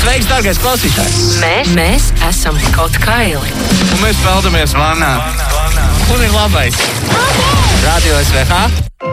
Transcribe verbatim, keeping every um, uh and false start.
Sveiks, dārgais klausītājs! Mēs, mēs esam kaut kaili. Un mēs peldamies vannā. Un ir labais. Radio S V H